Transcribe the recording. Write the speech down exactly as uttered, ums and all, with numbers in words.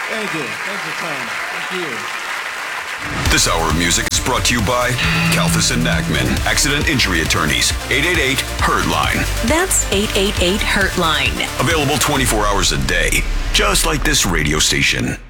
Thank you. Thanks for playing. Thank you. This hour of music is brought to you by Kalfas and Nachman, Accident Injury Attorneys, eight eight eight, hurt line. That's eight eight eight, hurt line. Available twenty-four hours a day, just like this radio station.